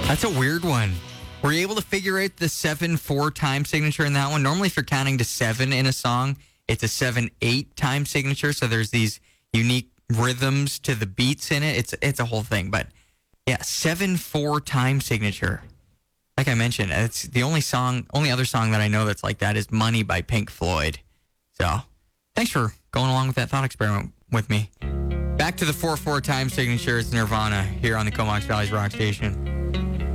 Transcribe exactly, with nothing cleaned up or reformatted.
That's a weird one. Were you able to figure out the seven four time signature in that one? Normally, if you're counting to seven in a song, it's a seven eight time signature. So there's these unique rhythms to the beats in it. It's it's a whole thing. But yeah, seven four time signature. Like I mentioned, it's the only song, only other song that I know that's like that is Money by Pink Floyd. So thanks for going along with that thought experiment with me. Back to the four four time signature. It's Nirvana here on the Comox Valley's Rock Station.